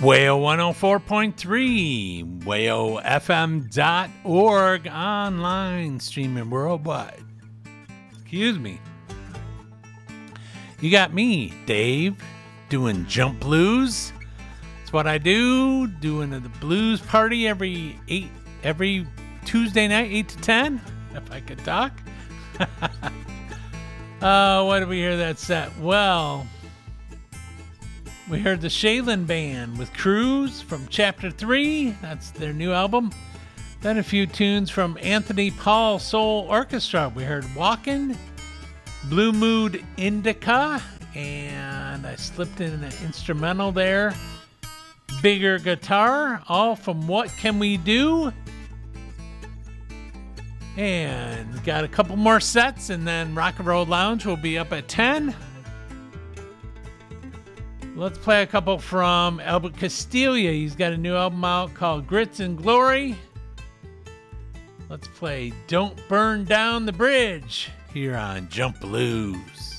Whale 104.3, whalefm.org, online, streaming worldwide. Excuse me. You got me, Dave, doing Jump Blues. That's what I do, doing the blues party every Tuesday night, 8 to 10, if I could talk. Why did we hear that set? Well, we heard the Shaylin Band with Cruise from Chapter 3. That's their new album. Then a few tunes from Anthony Paul Soul Orchestra. We heard Walkin', Blue Mood Indica, and I slipped in an instrumental there. Bigger Guitar, all from What Can We Do? And got a couple more sets, and then Rock and Roll Lounge will be up at 10. Let's play a couple from Albert Castiglia. He's got a new album out called Grits and Glory. Let's play Don't Burn Down the Bridge here on Jump Blues.